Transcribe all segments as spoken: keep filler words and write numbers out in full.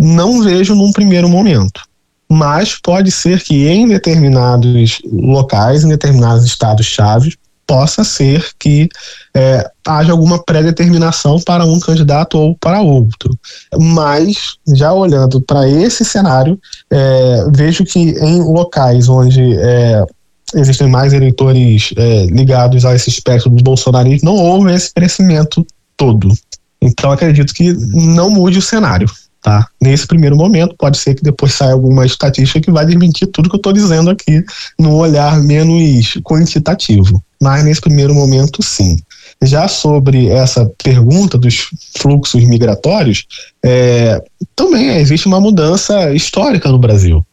não vejo num primeiro momento. Mas pode ser que em determinados locais, em determinados estados-chave, possa ser que é, haja alguma pré-determinação para um candidato ou para outro. Mas, já olhando para esse cenário, é, vejo que em locais onde é, existem mais eleitores é, ligados a esse espectro do bolsonarismo, não houve esse crescimento todo. Então, acredito que não mude o cenário. Tá? Nesse primeiro momento, pode ser que depois saia alguma estatística que vai desmentir tudo que eu estou dizendo aqui, num olhar menos quantitativo. Mas nesse primeiro momento, sim. Já sobre essa pergunta dos fluxos migratórios, é, também existe uma mudança histórica no Brasil.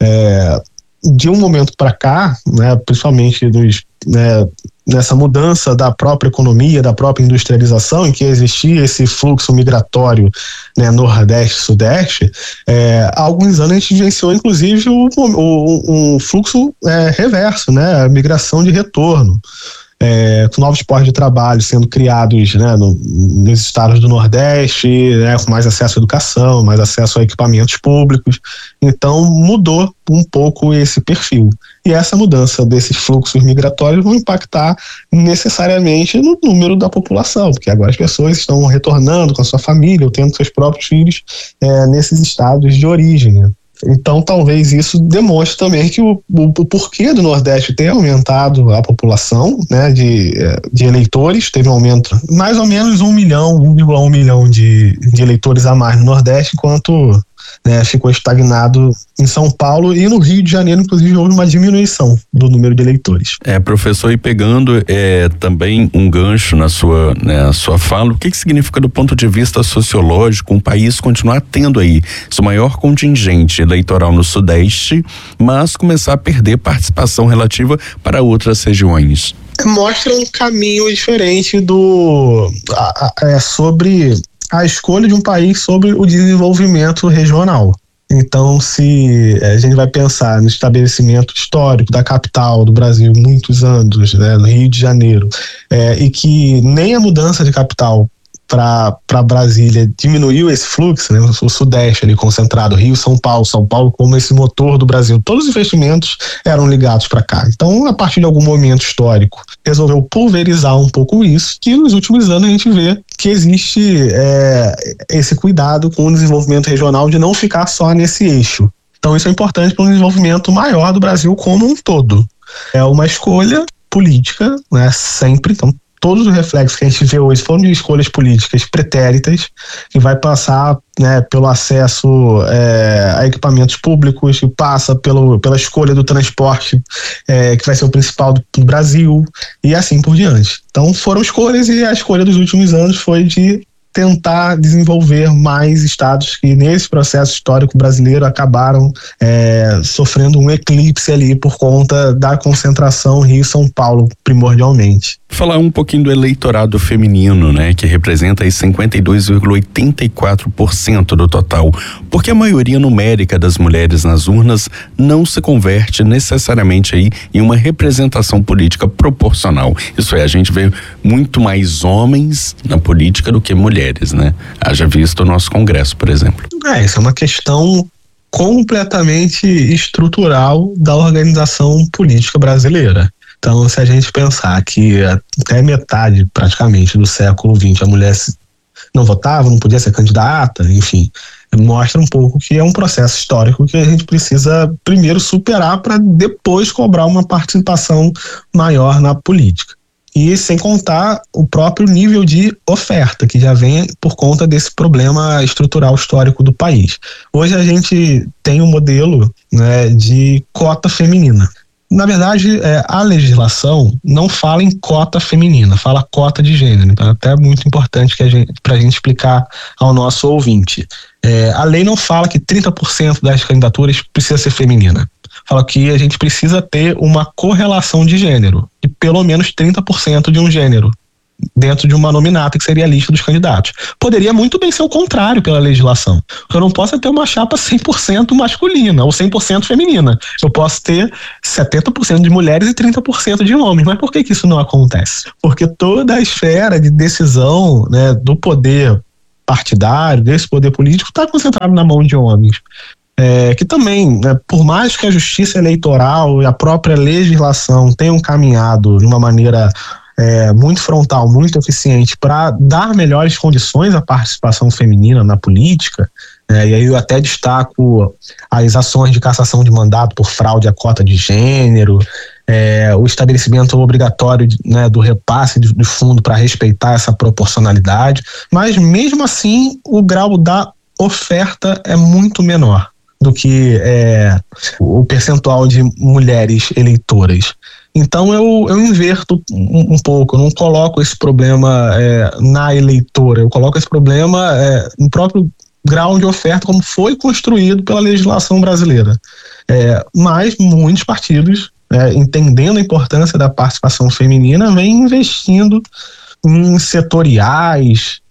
É, de um momento para cá, né, principalmente dos, né, nessa mudança da própria economia, da própria industrialização, em que existia esse fluxo migratório, né, Nordeste-Sudeste, é, há alguns anos a gente vivenciou inclusive o, o, um fluxo é, reverso, né, a migração de retorno. É, com novos postos de trabalho sendo criados, né, no, nos estados do Nordeste, né, com mais acesso à educação, mais acesso a equipamentos públicos. Então mudou um pouco esse perfil. E essa mudança desses fluxos migratórios vão impactar necessariamente no número da população, porque agora as pessoas estão retornando com a sua família ou tendo seus próprios filhos é, nesses estados de origem, né? Então, talvez isso demonstre também que o, o, o porquê do Nordeste ter aumentado a população, né, de, de eleitores, teve um aumento mais ou menos um milhão, um vírgula um milhão de, de eleitores a mais no Nordeste, enquanto, né, ficou estagnado em São Paulo e no Rio de Janeiro, inclusive, houve uma diminuição do número de eleitores. É, professor, e pegando é, também um gancho na sua, né, sua fala, o que que significa do ponto de vista sociológico um país continuar tendo aí seu maior contingente eleitoral no Sudeste, mas começar a perder participação relativa para outras regiões? Mostra um caminho diferente do a, a, é, sobre a escolha de um país sobre o desenvolvimento regional. Então, se a gente vai pensar no estabelecimento histórico da capital do Brasil, muitos anos, né, no Rio de Janeiro, é, e que nem a mudança de capital para Brasília diminuiu esse fluxo, né? O Sudeste ali concentrado, Rio, São Paulo, São Paulo como esse motor do Brasil, todos os investimentos eram ligados para cá. Então, a partir de algum momento histórico, resolveu pulverizar um pouco isso, que nos últimos anos a gente vê que existe é, esse cuidado com o desenvolvimento regional de não ficar só nesse eixo. Então, isso é importante para um desenvolvimento maior do Brasil como um todo. É uma escolha política, né? Sempre, então, todos os reflexos que a gente vê hoje foram de escolhas políticas pretéritas, que vai passar, né, pelo acesso é, a equipamentos públicos, que passa pelo, pela escolha do transporte, é, que vai ser o principal do, do Brasil, e assim por diante. Então foram escolhas, e a escolha dos últimos anos foi de tentar desenvolver mais estados que nesse processo histórico brasileiro acabaram é, sofrendo um eclipse ali por conta da concentração Rio-São Paulo, primordialmente. Falar um pouquinho do eleitorado feminino, né, que representa aí cinquenta e dois vírgula oitenta e quatro por cento do total, porque a maioria numérica das mulheres nas urnas não se converte necessariamente aí em uma representação política proporcional. Isso é, a gente vê muito mais homens na política do que mulheres, né? Haja visto o nosso Congresso, por exemplo. É, isso é uma questão completamente estrutural da organização política brasileira. Então, se a gente pensar que até metade, praticamente, do século vinte, a mulher não votava, não podia ser candidata, enfim, mostra um pouco que é um processo histórico que a gente precisa primeiro superar para depois cobrar uma participação maior na política. E sem contar o próprio nível de oferta, que já vem por conta desse problema estrutural histórico do país. Hoje a gente tem um modelo, né, de cota feminina. Na verdade, é, a legislação não fala em cota feminina, fala cota de gênero. Então é até muito importante para a gente explicar ao nosso ouvinte. É, a lei não fala que trinta por cento das candidaturas precisa ser feminina. Fala que a gente precisa ter uma correlação de gênero, de pelo menos trinta por cento de um gênero, dentro de uma nominata que seria a lista dos candidatos. Poderia muito bem ser o contrário pela legislação. Eu não posso ter uma chapa cem por cento masculina ou cem por cento feminina. Eu posso ter setenta por cento de mulheres e trinta por cento de homens. Mas por que que isso não acontece? Porque toda a esfera de decisão, né, do poder partidário, desse poder político, está concentrado na mão de homens. É, que também, né, por mais que a justiça eleitoral e a própria legislação tenham caminhado de uma maneira é, muito frontal, muito eficiente para dar melhores condições à participação feminina na política, é, e aí eu até destaco as ações de cassação de mandato por fraude à cota de gênero, é, o estabelecimento obrigatório de, né, do repasse de, de fundo para respeitar essa proporcionalidade, mas mesmo assim o grau da oferta é muito menor do que é, o percentual de mulheres eleitoras. Então eu, eu inverto um, um pouco, eu não coloco esse problema é, na eleitora, eu coloco esse problema é, no próprio grau de oferta como foi construído pela legislação brasileira. É, mas muitos partidos, é, entendendo a importância da participação feminina, vêm investindo em setoriais,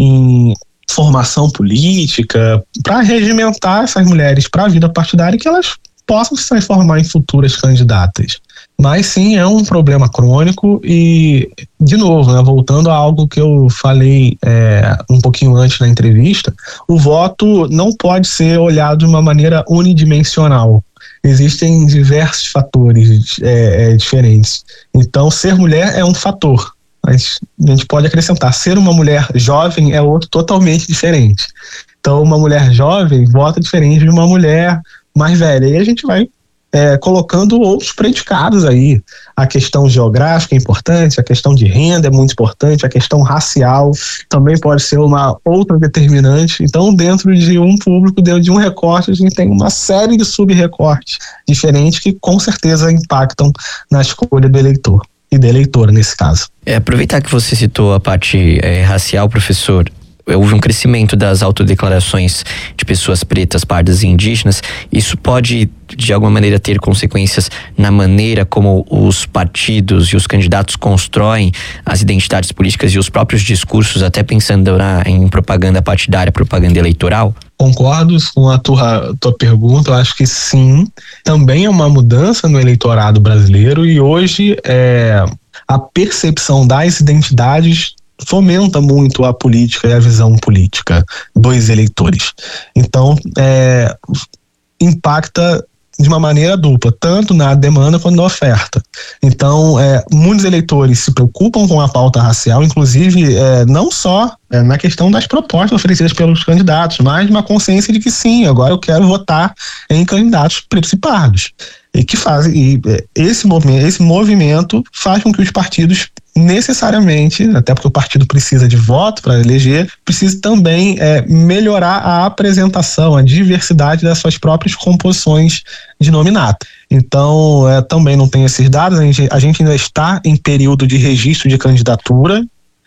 em formação política, para regimentar essas mulheres para a vida partidária e que elas possam se transformar em futuras candidatas. Mas sim, é um problema crônico e, de novo, né, voltando a algo que eu falei é, um pouquinho antes na entrevista, o voto não pode ser olhado de uma maneira unidimensional. Existem diversos fatores é, é, diferentes. Então, ser mulher é um fator. Mas a gente pode acrescentar, ser uma mulher jovem é outro totalmente diferente. Então, uma mulher jovem vota diferente de uma mulher mais velha. E a gente vai é, colocando outros predicados aí. A questão geográfica é importante, a questão de renda é muito importante, a questão racial também pode ser uma outra determinante. Então, dentro de um público, dentro de um recorte, a gente tem uma série de sub-recortes diferentes que com certeza impactam na escolha do eleitor. E da eleitora, nesse caso. É, aproveitar que você citou a parte é, racial, professor, houve um crescimento das autodeclarações de pessoas pretas, pardas e indígenas. Isso pode, de alguma maneira, ter consequências na maneira como os partidos e os candidatos constroem as identidades políticas e os próprios discursos, até pensando na, em propaganda partidária, propaganda eleitoral? Concordo com a tua, tua pergunta, eu acho que sim, também é uma mudança no eleitorado brasileiro e hoje é, a percepção das identidades fomenta muito a política e a visão política dos eleitores. Então, é, impacta de uma maneira dupla, tanto na demanda quanto na oferta. Então, é, muitos eleitores se preocupam com a pauta racial, inclusive é, não só é, na questão das propostas oferecidas pelos candidatos, mas uma consciência de que sim, agora eu quero votar em candidatos pretos e pardos. E que fazem, e esse movimento, esse movimento faz com que os partidos necessariamente, até porque o partido precisa de voto para eleger, precisa também é, melhorar a apresentação, a diversidade das suas próprias composições de nominato. Então, é, também não tem esses dados, a gente, a gente ainda está em período de registro de candidatura.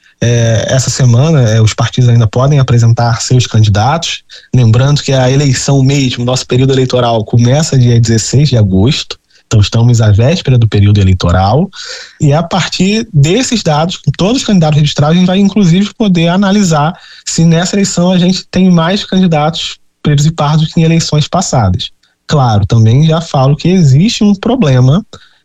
É, essa semana é, os partidos ainda podem apresentar seus candidatos, lembrando que a eleição mesmo, nosso período eleitoral começa dia dezesseis de agosto, então estamos à véspera do período eleitoral e a partir desses dados, com todos os candidatos registrados, a gente vai inclusive poder analisar se nessa eleição a gente tem mais candidatos pretos e pardos que em eleições passadas. Claro, também já falo que existe um problema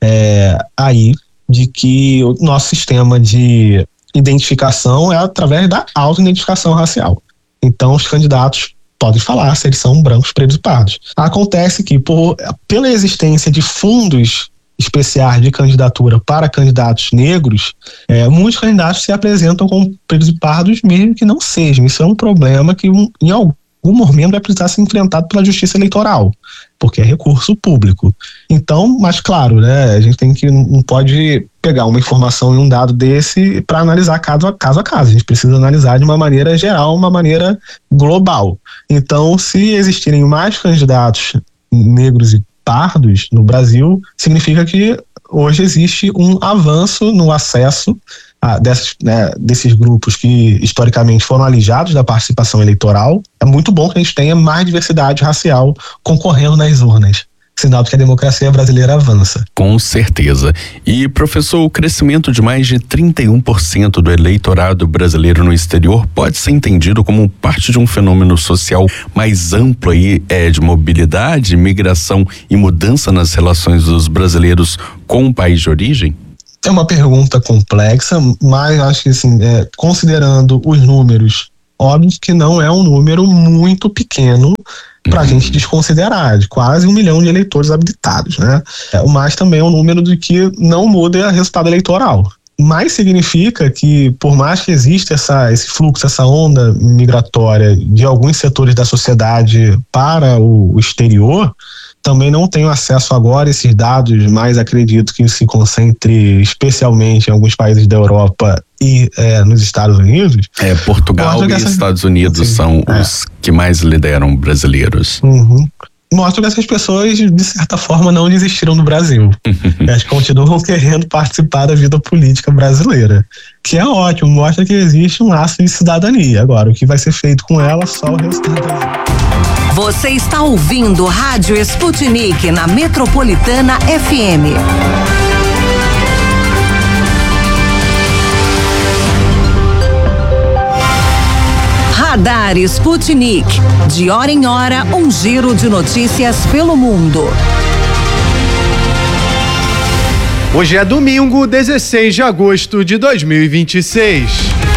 é, aí de que o nosso sistema de identificação é através da auto-identificação racial. Então, os candidatos podem falar se eles são brancos, pretos e pardos. Acontece que, por, pela existência de fundos especiais de candidatura para candidatos negros, é, muitos candidatos se apresentam como pretos e pardos mesmo que não sejam. Isso é um problema que, um, em algum momento, vai precisar ser enfrentado pela justiça eleitoral, porque é recurso público. Então, mas claro, né, a gente tem que, não pode pegar uma informação e um dado desse para analisar caso a, caso a caso. A gente precisa analisar de uma maneira geral, uma maneira global. Então, se existirem mais candidatos negros e pardos no Brasil, significa que hoje existe um avanço no acesso a desses, né, desses grupos que historicamente foram alijados da participação eleitoral. É muito bom que a gente tenha mais diversidade racial concorrendo nas urnas. Sinal de que a democracia brasileira avança. Com certeza. E, professor, o crescimento de mais de trinta e um por cento do eleitorado brasileiro no exterior pode ser entendido como parte de um fenômeno social mais amplo aí, é, de mobilidade, migração e mudança nas relações dos brasileiros com o país de origem? É uma pergunta complexa, mas acho que assim, é, considerando os números Óbvio que não é um número muito pequeno para a gente desconsiderar, de quase um milhão de eleitores habilitados, né? Mas também é um número de que não muda o resultado eleitoral. Mas significa que, por mais que exista essa, esse fluxo, essa onda migratória de alguns setores da sociedade para o, o exterior, também não tenho acesso agora a esses dados, mas acredito que se concentre especialmente em alguns países da Europa e é, nos Estados Unidos. É, Portugal e essas... Estados Unidos Sim, são é. os que mais lideram brasileiros. Uhum. Mostra que essas pessoas, de certa forma, não desistiram do Brasil. Elas continuam querendo participar da vida política brasileira, que é ótimo, mostra que existe um laço de cidadania. Agora, o que vai ser feito com ela, só o resultado. Você está ouvindo Rádio Sputnik na Metropolitana F M. Radar Sputnik. De hora em hora, um giro de notícias pelo mundo. Hoje é domingo, dezesseis de agosto de dois mil e vinte e seis.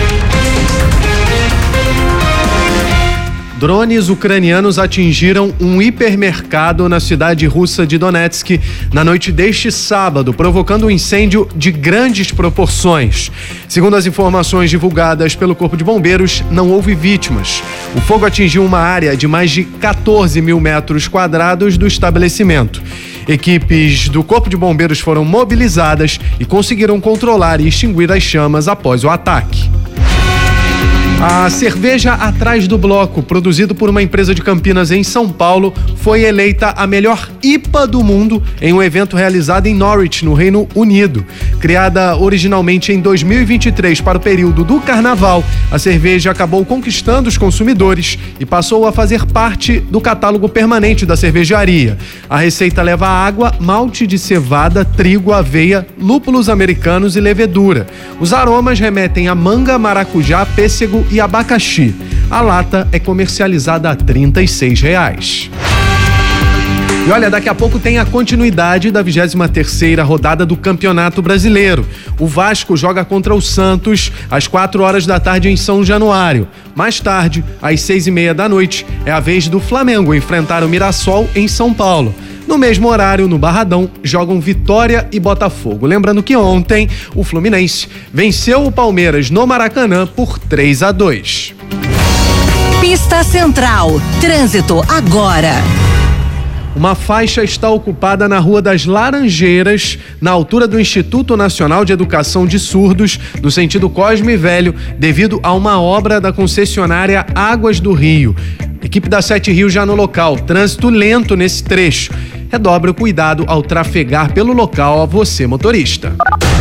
Drones ucranianos atingiram um hipermercado na cidade russa de Donetsk na noite deste sábado, provocando um incêndio de grandes proporções. Segundo as informações divulgadas pelo Corpo de Bombeiros, não houve vítimas. O fogo atingiu uma área de mais de quatorze mil metros quadrados do estabelecimento. Equipes do Corpo de Bombeiros foram mobilizadas e conseguiram controlar e extinguir as chamas após o ataque. A cerveja Atrás do Bloco, produzido por uma empresa de Campinas em São Paulo, foi eleita a melhor I P A do mundo em um evento realizado em Norwich, no Reino Unido. Criada originalmente em dois mil e vinte e três para o período do Carnaval, a cerveja acabou conquistando os consumidores e passou a fazer parte do catálogo permanente da cervejaria. A receita leva água, malte de cevada, trigo, aveia, lúpulos americanos e levedura. Os aromas remetem a manga, maracujá, pêssego e abacaxi. A lata é comercializada a trinta e seis reais. E olha, daqui a pouco tem a continuidade da vigésima terceira rodada do Campeonato Brasileiro. O Vasco joga contra o Santos às quatro horas da tarde em São Januário. Mais tarde, às seis e meia da noite, é a vez do Flamengo enfrentar o Mirassol em São Paulo. No mesmo horário, no Barradão, jogam Vitória e Botafogo. Lembrando que ontem o Fluminense venceu o Palmeiras no Maracanã por três a dois. Pista Central. Trânsito agora. Uma faixa está ocupada na Rua das Laranjeiras, na altura do Instituto Nacional de Educação de Surdos, no sentido Cosme Velho, devido a uma obra da concessionária Águas do Rio. Equipe da Sete Rios já no local. Trânsito lento nesse trecho. Redobre o cuidado ao trafegar pelo local a você, motorista.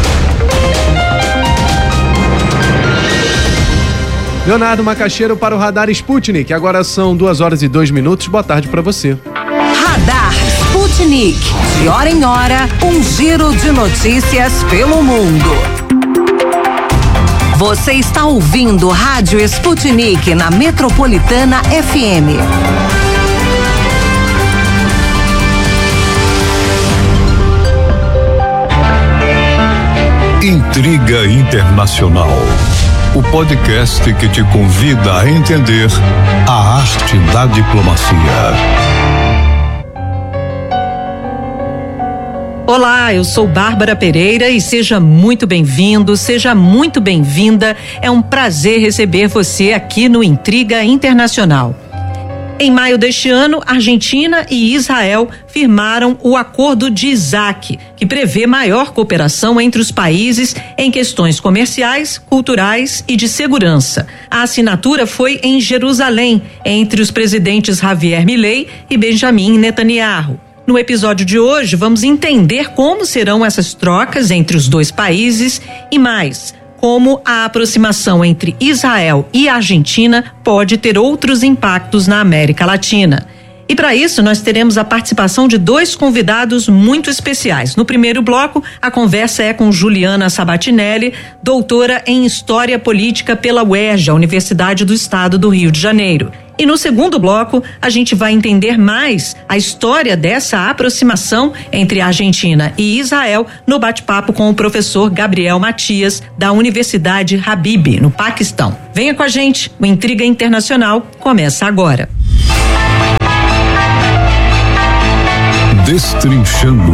Leonardo Macaxeiro para o Radar Sputnik. Agora são duas horas e dois minutos. Boa tarde para você. Radar Sputnik. De hora em hora, um giro de notícias pelo mundo. Você está ouvindo Rádio Sputnik na Metropolitana F M. Intriga Internacional. O podcast que te convida a entender a arte da diplomacia. Olá, eu sou Bárbara Pereira e seja muito bem-vindo, seja muito bem-vinda. É um prazer receber você aqui no Intriga Internacional. Em maio deste ano, Argentina e Israel firmaram o Acordo de Isaac, que prevê maior cooperação entre os países em questões comerciais, culturais e de segurança. A assinatura foi em Jerusalém, entre os presidentes Javier Milei e Benjamin Netanyahu. No episódio de hoje, vamos entender como serão essas trocas entre os dois países e mais, como a aproximação entre Israel e Argentina pode ter outros impactos na América Latina. E para isso, nós teremos a participação de dois convidados muito especiais. No primeiro bloco, a conversa é com Juliana Sabatinelli, doutora em História Política pela U E R J, a Universidade do Estado do Rio de Janeiro. E no segundo bloco, a gente vai entender mais a história dessa aproximação entre a Argentina e Israel no bate-papo com o professor Gabriel Matias, da Universidade Habib, no Paquistão. Venha com a gente, o Intriga Internacional começa agora. Destrinchando.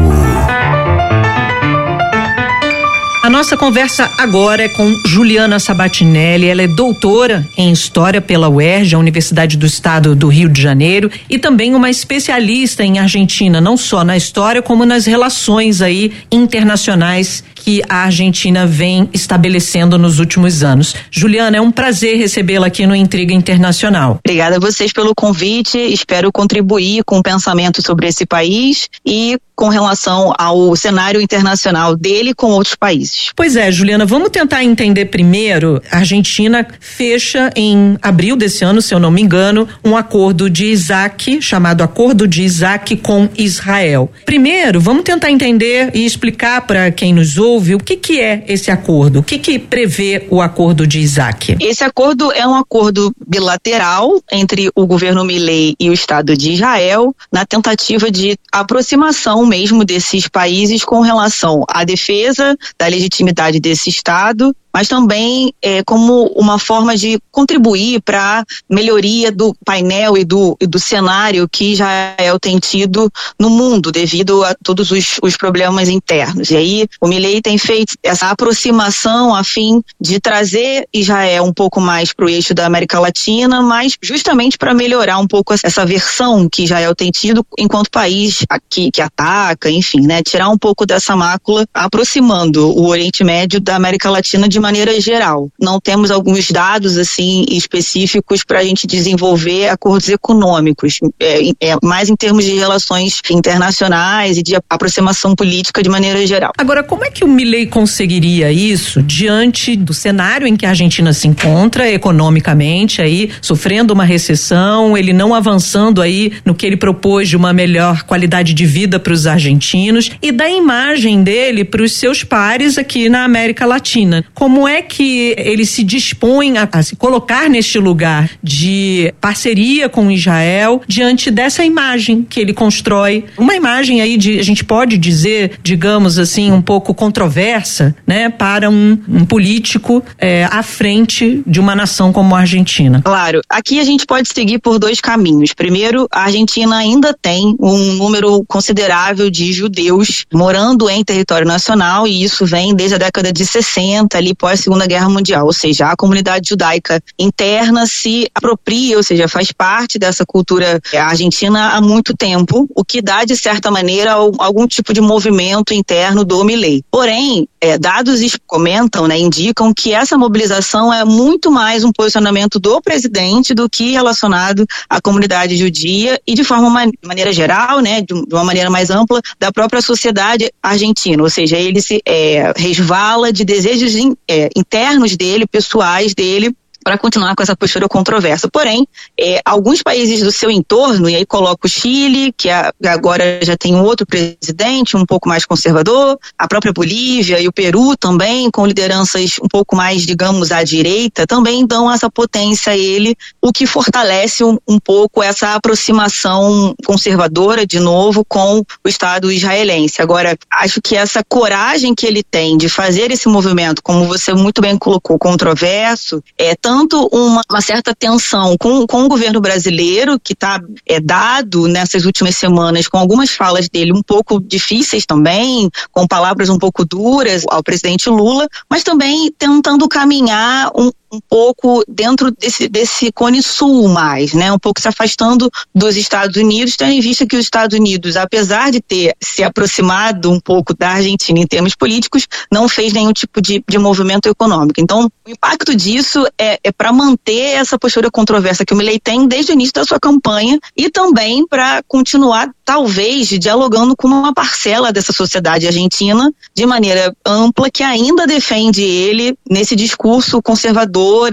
A nossa conversa agora é com Juliana Sabatinelli. Ela é doutora em História pela U E R J, a Universidade do Estado do Rio de Janeiro, e também uma especialista em Argentina, não só na história, como nas relações aí internacionais que a Argentina vem estabelecendo nos últimos anos. Juliana, é um prazer recebê-la aqui no Intriga Internacional. Obrigada a vocês pelo convite, espero contribuir com o pensamento sobre esse país e com relação ao cenário internacional dele com outros países. Pois é, Juliana, vamos tentar entender primeiro. A Argentina fecha em abril desse ano, se eu não me engano, um acordo de Isaac, chamado Acordo de Isaac com Israel. Primeiro, vamos tentar entender e explicar para quem nos ouve o que que é esse acordo, o que que prevê o Acordo de Isaac. Esse acordo é um acordo bilateral entre o governo Milei e o Estado de Israel, na tentativa de aproximação mesmo desses países com relação à defesa da legitimidade desse Estado, mas também é, como uma forma de contribuir para a melhoria do painel e do, e do cenário que Israel tem tido no mundo devido a todos os, os problemas internos. E aí o Milei tem feito essa aproximação a fim de trazer Israel um pouco mais para o eixo da América Latina, mas justamente para melhorar um pouco essa versão que Israel tem tido enquanto país aqui, que ataca, enfim, né, tirar um pouco dessa mácula, aproximando o Oriente Médio da América Latina de maneira geral. Não temos alguns dados assim específicos para a gente desenvolver acordos econômicos, é, é mais em termos de relações internacionais e de aproximação política de maneira geral. Agora, como é que o Milei conseguiria isso diante do cenário em que a Argentina se encontra economicamente, aí sofrendo uma recessão, ele não avançando aí no que ele propôs de uma melhor qualidade de vida para os argentinos e da imagem dele para os seus pares aqui na América Latina? Como é que ele se dispõe a, a se colocar neste lugar de parceria com Israel diante dessa imagem que ele constrói? Uma imagem aí de, a gente pode dizer, digamos assim, um pouco controversa, né, para um, um político é, à frente de uma nação como a Argentina. Claro, aqui a gente pode seguir por dois caminhos. Primeiro, a Argentina ainda tem um número considerável de judeus morando em território nacional, e isso vem desde a década de sessenta, ali pós Segunda Guerra Mundial, ou seja, a comunidade judaica interna se apropria, ou seja, faz parte dessa cultura argentina há muito tempo, o que dá, de certa maneira, algum tipo de movimento interno do Milei. Porém, é, dados comentam, né, indicam que essa mobilização é muito mais um posicionamento do presidente do que relacionado à comunidade judia e, de forma man- maneira geral, né, de, de uma maneira mais ampla, da própria sociedade argentina, ou seja, ele se é, resvala de desejos in, é, internos dele, pessoais dele, para continuar com essa postura controversa. Porém, é, alguns países do seu entorno, e aí coloca o Chile, que a, agora já tem um outro presidente, um pouco mais conservador, a própria Bolívia e o Peru também, com lideranças um pouco mais, digamos, à direita, também dão essa potência a ele, o que fortalece um, um pouco essa aproximação conservadora, de novo, com o Estado israelense. Agora, acho que essa coragem que ele tem de fazer esse movimento, como você muito bem colocou, controverso, é tanto tanto uma, uma certa tensão com, com o governo brasileiro, que está é, dado nessas últimas semanas com algumas falas dele um pouco difíceis também, com palavras um pouco duras ao presidente Lula, mas também tentando caminhar um um pouco dentro desse, desse cone sul mais, né? Um pouco se afastando dos Estados Unidos, tendo em vista que os Estados Unidos, apesar de ter se aproximado um pouco da Argentina em termos políticos, não fez nenhum tipo de, de movimento econômico. Então, o impacto disso é, é para manter essa postura controversa que o Milei tem desde o início da sua campanha e também para continuar, talvez, dialogando com uma parcela dessa sociedade argentina de maneira ampla que ainda defende ele nesse discurso conservador e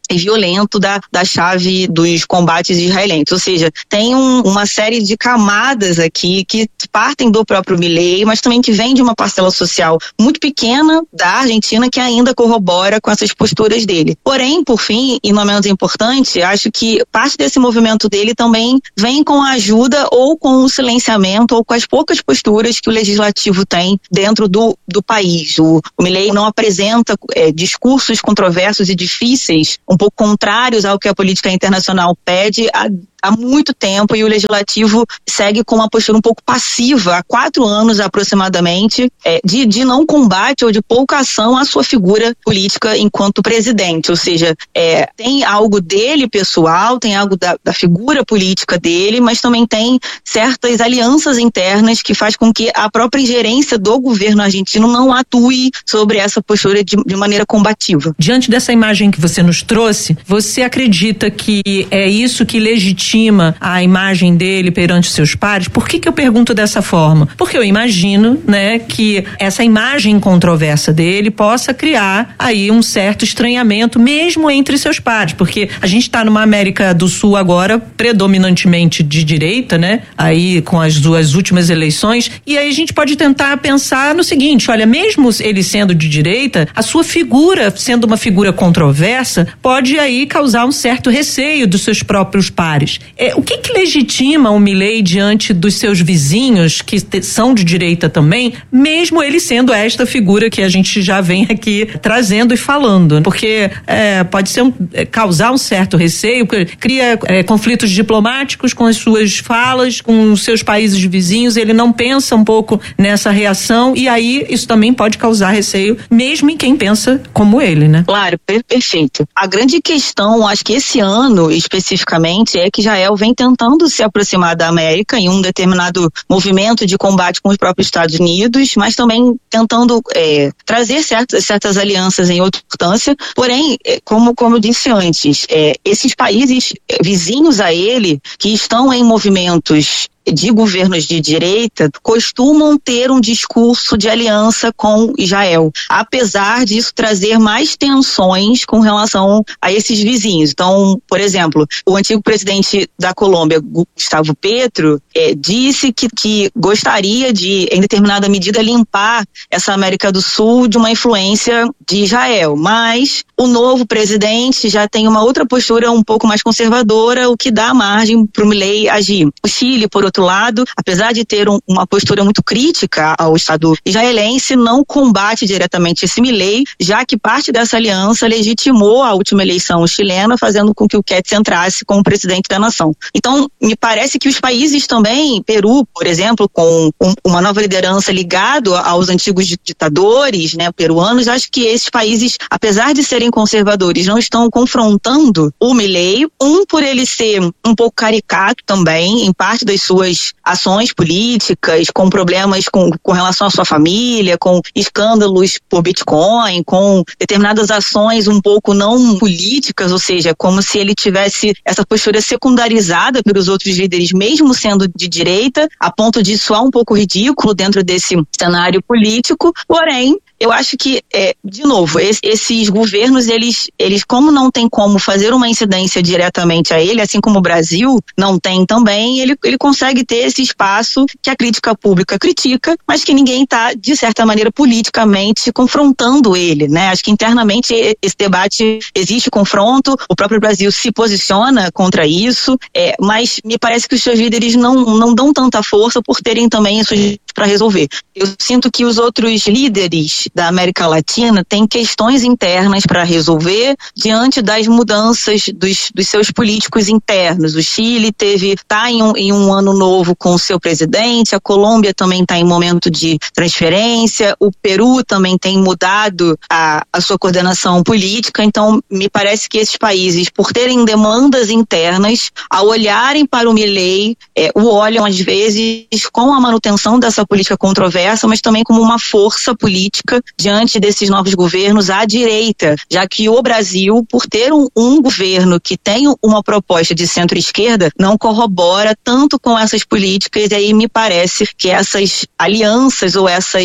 e violento da, da chave dos combates israelenses. Ou seja, tem um, uma série de camadas aqui que partem do próprio Milei, mas também que vem de uma parcela social muito pequena da Argentina que ainda corrobora com essas posturas dele. Porém, por fim, e não menos importante, acho que parte desse movimento dele também vem com a ajuda ou com o silenciamento ou com as poucas posturas que o legislativo tem dentro do, do país. O, o Milei não apresenta é, discursos controversos e difíceis, um pouco contrários ao que a política internacional pede há, há muito tempo, e o legislativo segue com uma postura um pouco passiva há quatro anos aproximadamente, é, de, de não combate ou de pouca ação à sua figura política enquanto presidente. Ou seja, é, tem algo dele pessoal, tem algo da, da figura política dele, mas também tem certas alianças internas que faz com que a própria ingerência do governo argentino não atue sobre essa postura de, de maneira combativa. Diante dessa imagem que você nos trouxe, você acredita que é isso que legitima a imagem dele perante seus pares? Por que que eu pergunto dessa forma? Porque eu imagino, né, que essa imagem controversa dele possa criar aí um certo estranhamento mesmo entre seus pares, porque a gente está numa América do Sul agora predominantemente de direita, né, aí com as duas últimas eleições, e aí a gente pode tentar pensar no seguinte: olha, mesmo ele sendo de direita, a sua figura sendo uma figura controversa pode aí causar um certo receio dos seus próprios pares. É, o que que legitima o Milei diante dos seus vizinhos que te, são de direita também, mesmo ele sendo esta figura que a gente já vem aqui trazendo e falando? Porque é, pode ser um, é, causar um certo receio, cria é, conflitos diplomáticos com as suas falas, com os seus países vizinhos, ele não pensa um pouco nessa reação, e aí isso também pode causar receio, mesmo em quem pensa como ele, né? Claro, perfeito. A grande questão, acho que esse ano especificamente, é que Israel vem tentando se aproximar da América em um determinado movimento de combate com os próprios Estados Unidos, mas também tentando é, trazer certas, certas alianças em outra importância. Porém, como, como eu disse antes, é, esses países vizinhos a ele, que estão em movimentos de governos de direita, costumam ter um discurso de aliança com Israel, apesar disso trazer mais tensões com relação a esses vizinhos. Então, por exemplo, o antigo presidente da Colômbia, Gustavo Petro, é, disse que, que gostaria de, em determinada medida, limpar essa América do Sul de uma influência de Israel, mas o novo presidente já tem uma outra postura um pouco mais conservadora, o que dá margem para o Milei agir. O Chile, por outro lado, apesar de ter um, uma postura muito crítica ao Estado israelense, não combate diretamente esse Milei, já que parte dessa aliança legitimou a última eleição chilena, fazendo com que o Ketty entrasse como presidente da nação. Então, me parece que os países também, Peru, por exemplo, com um, uma nova liderança ligado aos antigos ditadores, né, peruanos, acho que esses países, apesar de serem conservadores, não estão confrontando o Milei, um por ele ser um pouco caricato também, em parte das suas ações políticas, com problemas com, com relação à sua família, com escândalos por Bitcoin, com determinadas ações um pouco não políticas, ou seja, como se ele tivesse essa postura secundarizada pelos outros líderes, mesmo sendo de direita, a ponto de soar um pouco ridículo dentro desse cenário político. Porém, eu acho que, é, de novo, es, esses governos, eles, eles, como não tem como fazer uma incidência diretamente a ele, assim como o Brasil não tem também, ele, ele consegue ter esse espaço que a crítica pública critica, mas que ninguém está, de certa maneira, politicamente confrontando ele, né? Acho que internamente esse debate existe confronto, o próprio Brasil se posiciona contra isso, é, mas me parece que os seus líderes não, não dão tanta força por terem também isso para resolver. Eu sinto que os outros líderes da América Latina têm questões internas para resolver diante das mudanças dos, dos seus políticos internos. O Chile teve, está em um, em um ano novo com o seu presidente, a Colômbia também está em momento de transferência, o Peru também tem mudado a, a sua coordenação política. Então me parece que esses países, por terem demandas internas, ao olharem para o Milei, é, o olham às vezes com a manutenção dessa política controversa, mas também como uma força política diante desses novos governos à direita, já que o Brasil, por ter um, um governo que tem uma proposta de centro-esquerda, não corrobora tanto com essas políticas, e aí me parece que essas alianças ou essas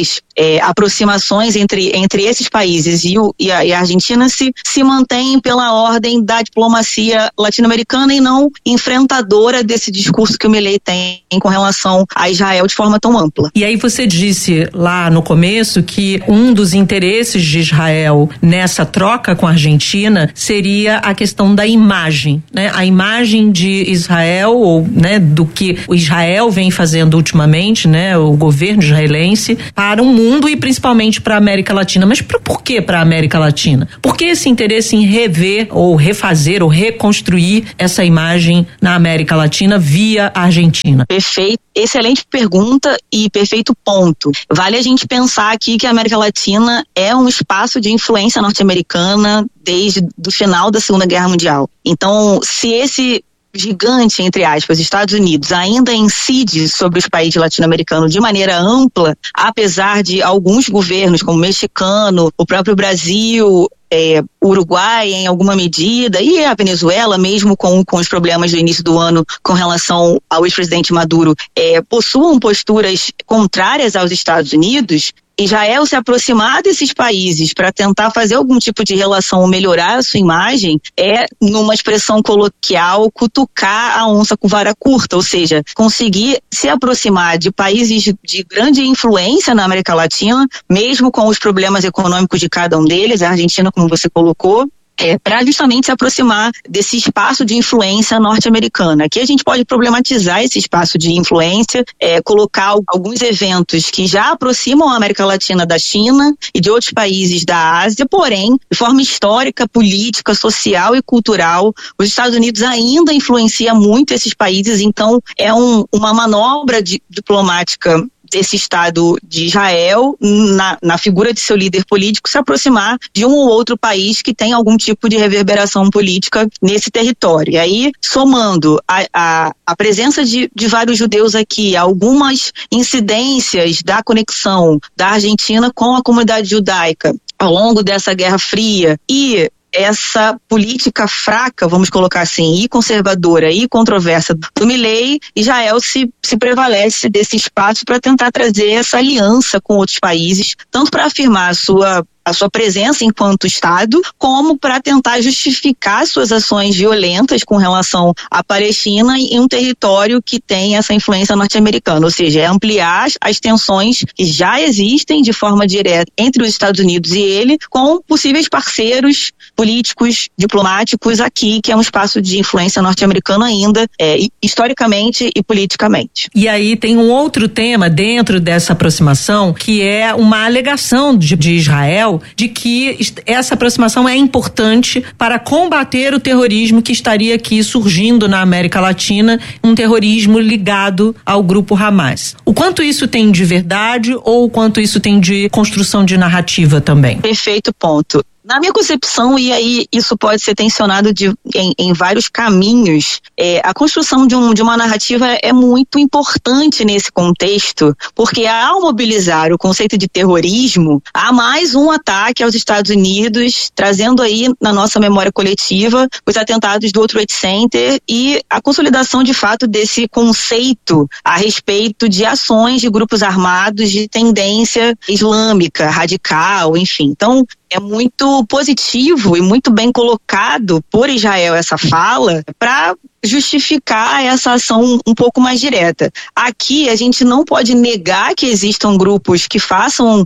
é, aproximações entre, entre esses países e, o, e, a, e a Argentina se, se mantêm pela ordem da diplomacia latino-americana e não enfrentadora desse discurso que o Milei tem com relação a Israel de forma tão ampla. E aí você disse lá no começo que um dos interesses de Israel nessa troca com a Argentina seria a questão da imagem, né? A imagem de Israel, ou, né, do que o Israel vem fazendo ultimamente, né, o governo israelense, para o mundo e principalmente para a América Latina. Mas por, por que para a América Latina? Por que esse interesse em rever ou refazer ou reconstruir essa imagem na América Latina via Argentina? Perfeito. Excelente pergunta e perfeito ponto. Vale a gente pensar aqui que a América Latina é um espaço de influência norte-americana desde o final da Segunda Guerra Mundial. Então, se esse gigante, entre aspas, Estados Unidos, ainda incide sobre os países latino-americanos de maneira ampla, apesar de alguns governos, como o mexicano, o próprio Brasil, É, Uruguai em alguma medida, e a Venezuela, mesmo com, com os problemas do início do ano com relação ao ex-presidente Maduro, é, possuam posturas contrárias aos Estados Unidos. Israel se aproximar desses países para tentar fazer algum tipo de relação ou melhorar a sua imagem é, numa expressão coloquial, cutucar a onça com vara curta, ou seja, conseguir se aproximar de países de, de grande influência na América Latina, mesmo com os problemas econômicos de cada um deles, a Argentina, como você colocou, É, para justamente se aproximar desse espaço de influência norte-americana. Aqui a gente pode problematizar esse espaço de influência, é, colocar alguns eventos que já aproximam a América Latina da China e de outros países da Ásia, porém, de forma histórica, política, social e cultural, os Estados Unidos ainda influencia muito esses países, então é um, uma manobra de, diplomática desse Estado de Israel, na, na figura de seu líder político, se aproximar de um ou outro país que tem algum tipo de reverberação política nesse território. E aí, somando a, a, a presença de, de vários judeus aqui, algumas incidências da conexão da Argentina com a comunidade judaica ao longo dessa Guerra Fria e essa política fraca, vamos colocar assim, e conservadora e controversa do Milei, Israel se, se prevalece desse espaço para tentar trazer essa aliança com outros países, tanto para afirmar a sua a sua presença enquanto Estado, como para tentar justificar suas ações violentas com relação à Palestina em um território que tem essa influência norte-americana, ou seja, é ampliar as tensões que já existem de forma direta entre os Estados Unidos e ele, com possíveis parceiros políticos, diplomáticos aqui, que é um espaço de influência norte-americana ainda, é, historicamente e politicamente. E aí tem um outro tema dentro dessa aproximação, que é uma alegação de, de Israel de que essa aproximação é importante para combater o terrorismo que estaria aqui surgindo na América Latina, um terrorismo ligado ao grupo Hamas. O quanto isso tem de verdade ou o quanto isso tem de construção de narrativa também? Perfeito ponto. Na minha concepção, e aí isso pode ser tensionado de, em, em vários caminhos, é, a construção de, um, de uma narrativa é muito importante nesse contexto, porque ao mobilizar o conceito de terrorismo, há mais um ataque aos Estados Unidos, trazendo aí na nossa memória coletiva os atentados do World Trade Center e a consolidação de fato desse conceito a respeito de ações de grupos armados de tendência islâmica, radical, enfim. Então, é muito positivo e muito bem colocado por Israel essa fala para justificar essa ação um pouco mais direta. Aqui a gente não pode negar que existam grupos que façam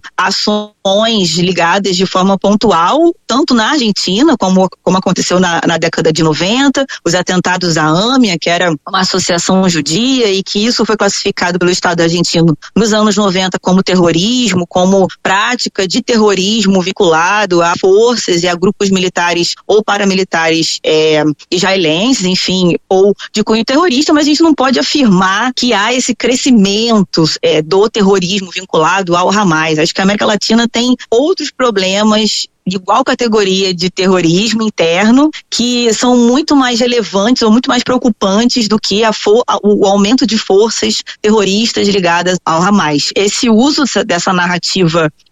ações ligadas de forma pontual, tanto na Argentina, como, como aconteceu na, na década de noventa, os atentados à AMIA, que era uma associação judia, e que isso foi classificado pelo Estado argentino nos anos noventa como terrorismo, como prática de terrorismo vinculado a forças e a grupos militares ou paramilitares é, israelenses, enfim, ou de cunho terrorista, mas a gente não pode afirmar que há esse crescimento é, do terrorismo vinculado ao Hamas. Acho que a América Latina tem outros problemas de igual categoria de terrorismo interno que são muito mais relevantes ou muito mais preocupantes do que a for, a, o aumento de forças terroristas ligadas ao Hamas. Esse uso dessa narrativa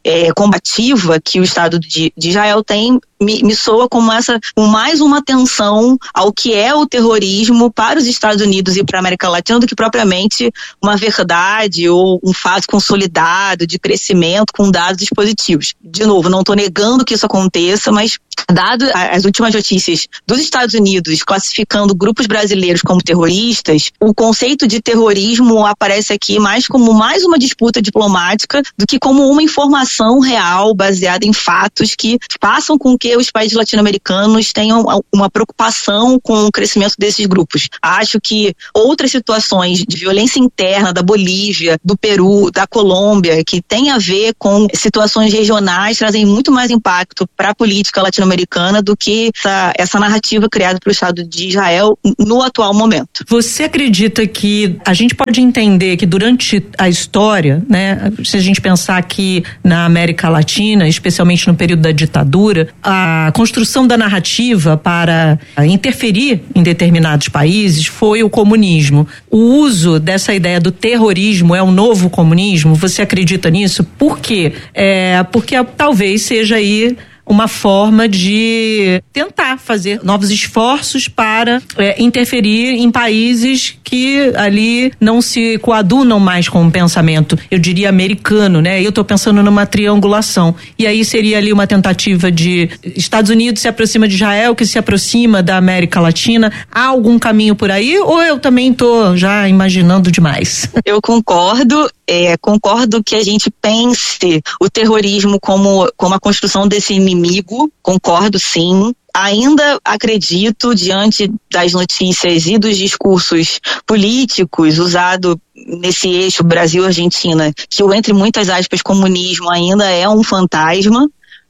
é, combativa que o Estado de, de Israel tem me, me soa como essa, com mais uma atenção ao que é o terrorismo para os Estados Unidos e para a América Latina do que propriamente uma verdade ou um fato consolidado de crescimento com dados expositivos. De novo, não estou negando que isso aconteça, mas dado as últimas notícias dos Estados Unidos classificando grupos brasileiros como terroristas, o conceito de terrorismo aparece aqui mais como mais uma disputa diplomática do que como uma informação real baseada em fatos que façam com que os países latino-americanos tenham uma preocupação com o crescimento desses grupos. Acho que outras situações de violência interna da Bolívia, do Peru, da Colômbia, que tem a ver com situações regionais, trazem muito mais impacto para a política latino-americana do que essa, essa narrativa criada pelo Estado de Israel no atual momento. Você acredita que a gente pode entender que durante a história, né, se a gente pensar aqui na América Latina, especialmente no período da ditadura, a construção da narrativa para interferir em determinados países foi o comunismo. O uso dessa ideia do terrorismo é um novo comunismo? Você acredita nisso? Por quê? É, porque talvez seja aí uma forma de tentar fazer novos esforços para é, interferir em países que ali não se coadunam mais com o pensamento, eu diria, americano, né? Eu estou pensando numa triangulação. E aí seria ali uma tentativa de Estados Unidos se aproxima de Israel, que se aproxima da América Latina. Há algum caminho por aí ou eu também estou já imaginando demais? Eu concordo. É, concordo que a gente pense o terrorismo como, como a construção desse inimigo, concordo sim. Ainda acredito, diante das notícias e dos discursos políticos usados nesse eixo Brasil-Argentina, que o, entre muitas aspas, comunismo ainda é um fantasma,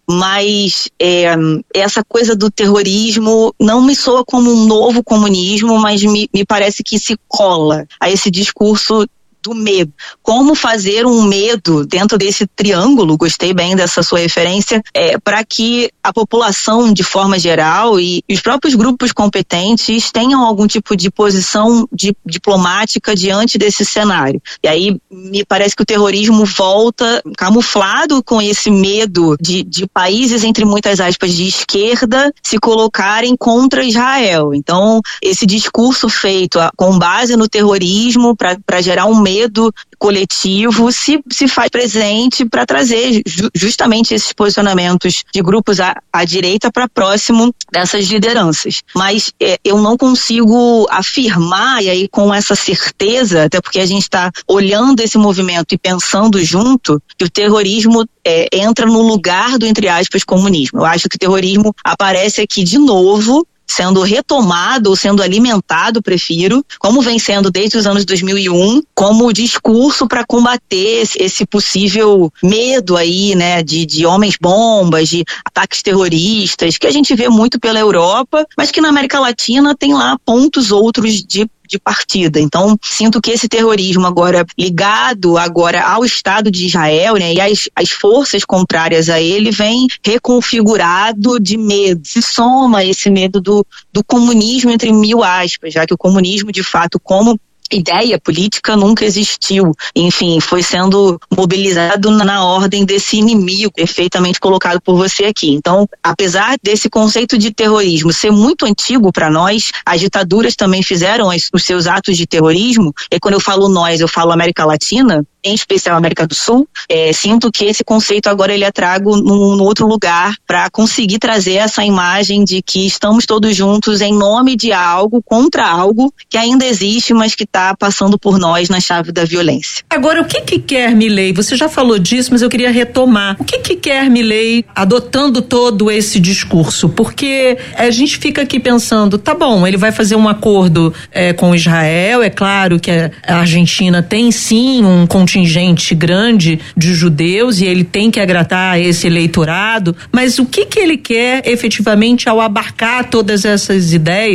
mas é, essa coisa do terrorismo não me soa como um novo comunismo, mas me, me parece que se cola a esse discurso do medo. Como fazer um medo dentro desse triângulo, gostei bem dessa sua referência, é, para que a população, de forma geral, e, e os próprios grupos competentes tenham algum tipo de posição de, diplomática diante desse cenário. E aí me parece que o terrorismo volta camuflado com esse medo de, de países, entre muitas aspas, de esquerda, se colocarem contra Israel. Então, esse discurso feito a, com base no terrorismo para gerar um medo medo coletivo se, se faz presente para trazer ju, justamente esses posicionamentos de grupos à, à direita para próximo dessas lideranças. Mas é, eu não consigo afirmar, e aí com essa certeza, até porque a gente está olhando esse movimento e pensando junto, que o terrorismo é, entra no lugar do, entre aspas, comunismo. Eu acho que o terrorismo aparece aqui de novo, sendo retomado ou sendo alimentado, prefiro, como vem sendo desde os anos dois mil e um, como discurso para combater esse, esse possível medo aí, né, de, de homens-bombas, de ataques terroristas, que a gente vê muito pela Europa, mas que na América Latina tem lá pontos outros de de partida. Então, sinto que esse terrorismo agora ligado agora ao Estado de Israel, né, e as, as forças contrárias a ele, vem reconfigurado de medo. Se soma esse medo do, do comunismo, entre mil aspas, já que o comunismo, de fato, como ideia política nunca existiu. Enfim, foi sendo mobilizado na ordem desse inimigo perfeitamente colocado por você aqui. Então, apesar desse conceito de terrorismo ser muito antigo para nós, as ditaduras também fizeram as, os seus atos de terrorismo, e quando eu falo nós, eu falo América Latina, em especial América do Sul, é, sinto que esse conceito agora ele é trago num, num outro lugar para conseguir trazer essa imagem de que estamos todos juntos em nome de algo, contra algo que ainda existe, mas que está passando por nós na chave da violência. Agora, o que que quer Milei? Você já falou disso, mas eu queria retomar. O que que quer Milei adotando todo esse discurso? Porque a gente fica aqui pensando, tá bom, ele vai fazer um acordo é, com Israel, é claro que a Argentina tem sim um contingente contingente grande de judeus e ele tem que agradar esse eleitorado, mas o que que ele quer efetivamente ao abarcar todas essas ideias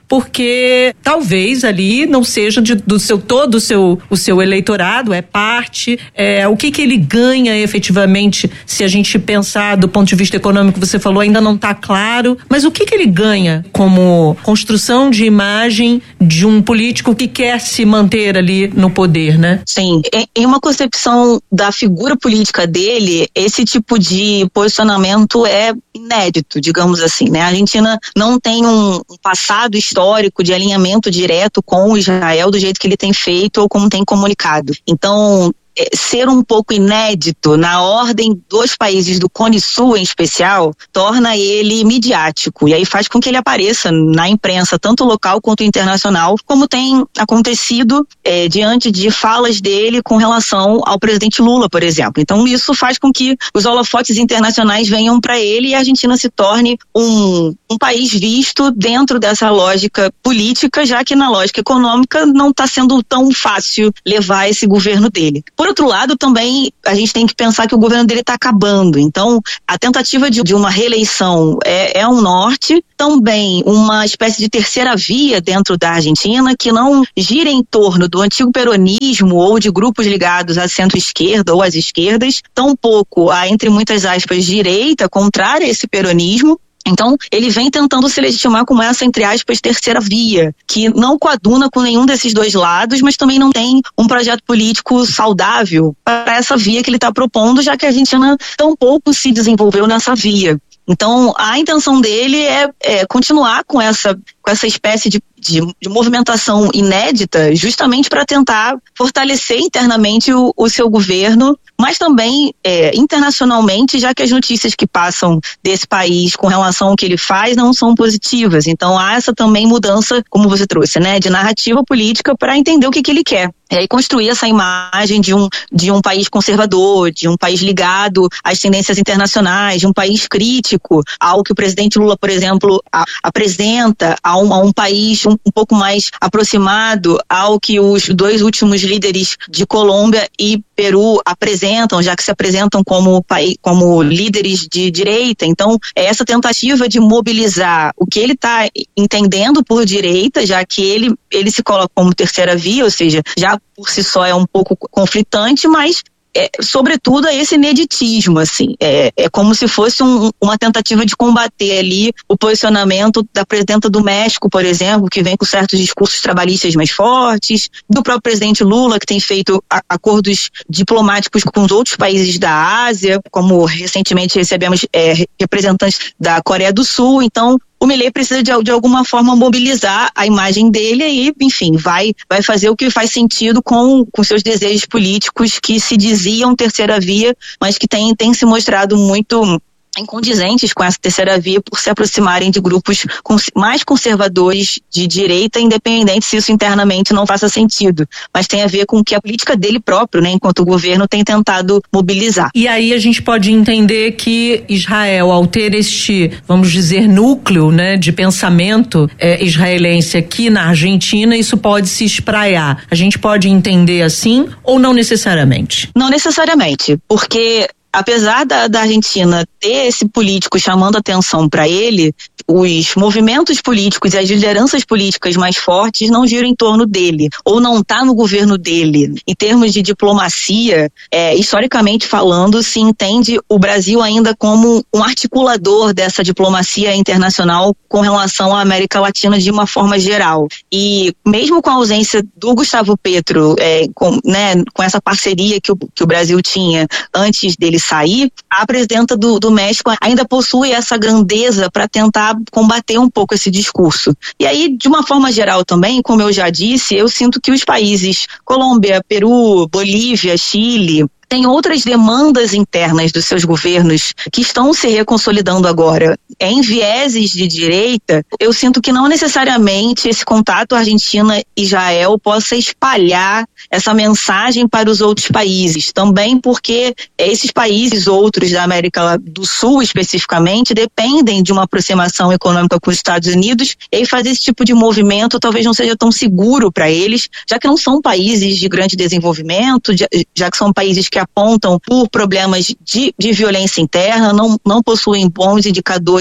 porque talvez ali não seja de, do seu todo o seu, o seu eleitorado, é parte, é, o que que ele ganha efetivamente, se a gente pensar do ponto de vista econômico, você falou, ainda não está claro, mas o que que ele ganha como construção de imagem de um político que quer se manter ali no poder, né? Sim, em uma concepção da figura política dele, esse tipo de posicionamento é inédito, digamos assim, né? A Argentina não tem um, um passado histórico de alinhamento direto com Israel do jeito que ele tem feito ou como tem comunicado. Então, ser um pouco inédito na ordem dos países do Cone Sul em especial, torna ele midiático e aí faz com que ele apareça na imprensa, tanto local quanto internacional, como tem acontecido é, diante de falas dele com relação ao presidente Lula, por exemplo. Então isso faz com que os holofotes internacionais venham para ele e a Argentina se torne um, um país visto dentro dessa lógica política, já que na lógica econômica não está sendo tão fácil levar esse governo dele. Por outro lado, também a gente tem que pensar que o governo dele está acabando. Então, a tentativa de, de uma reeleição é, é um norte, também uma espécie de terceira via dentro da Argentina, que não gira em torno do antigo peronismo ou de grupos ligados à centro-esquerda ou às esquerdas, tampouco a, entre muitas aspas, direita, contrária a esse peronismo. Então, ele vem tentando se legitimar como essa, entre aspas, terceira via, que não coaduna com nenhum desses dois lados, mas também não tem um projeto político saudável para essa via que ele está propondo, já que a Argentina tampouco se desenvolveu nessa via. Então, a intenção dele é, é continuar com essa, com essa espécie de, de, de movimentação inédita, justamente para tentar fortalecer internamente o, o seu governo, mas também é, internacionalmente, já que as notícias que passam desse país com relação ao que ele faz não são positivas. Então, há essa também mudança, como você trouxe, né, de narrativa política para entender o que, que ele quer. E aí construir essa imagem de um, de um país conservador, de um país ligado às tendências internacionais, de um país crítico ao que o presidente Lula, por exemplo, a, apresenta, a um, a um país um, um pouco mais aproximado ao que os dois últimos líderes de Colômbia e Peru apresentam, já que se apresentam como, como líderes de direita. Então, é essa tentativa de mobilizar o que ele está entendendo por direita, já que ele, ele se coloca como terceira via, ou seja, já por si só é um pouco conflitante, mas é, sobretudo é esse ineditismo, assim, é, é como se fosse um, uma tentativa de combater ali o posicionamento da presidenta do México, por exemplo, que vem com certos discursos trabalhistas mais fortes, do próprio presidente Lula, que tem feito a, acordos diplomáticos com os outros países da Ásia, como recentemente recebemos é, representantes da Coreia do Sul. Então, o Milei precisa de, de alguma forma mobilizar a imagem dele e, enfim, vai, vai fazer o que faz sentido com, com seus desejos políticos que se diziam terceira via, mas que tem, tem se mostrado muito incondizentes com essa terceira via por se aproximarem de grupos mais conservadores de direita, independente se isso internamente não faça sentido, mas tem a ver com que a política dele próprio, né, enquanto o governo tem tentado mobilizar. E aí a gente pode entender que Israel, ao ter este, vamos dizer, núcleo, né, de pensamento é, israelense aqui na Argentina, isso pode se espraiar. A gente pode entender assim ou não necessariamente? Não necessariamente, porque apesar da, da Argentina ter esse político chamando atenção para ele, os movimentos políticos e as lideranças políticas mais fortes não giram em torno dele, ou não está no governo dele. Em termos de diplomacia, é, historicamente falando, se entende o Brasil ainda como um articulador dessa diplomacia internacional com relação à América Latina de uma forma geral. E mesmo com a ausência do Gustavo Petro, é, com, né, com essa parceria que o, que o Brasil tinha antes dele sair, a presidenta do, do México ainda possui essa grandeza para tentar combater um pouco esse discurso. E aí, de uma forma geral também, como eu já disse, eu sinto que os países Colômbia, Peru, Bolívia, Chile, tem outras demandas internas dos seus governos que estão se reconsolidando agora. Em vieses de direita, eu sinto que não necessariamente esse contato Argentina-Israel possa espalhar essa mensagem para os outros países. Também porque esses países outros da América do Sul, especificamente, dependem de uma aproximação econômica com os Estados Unidos, e fazer esse tipo de movimento talvez não seja tão seguro para eles, já que não são países de grande desenvolvimento, já que são países que apontam por problemas de, de violência interna, não, não possuem bons indicadores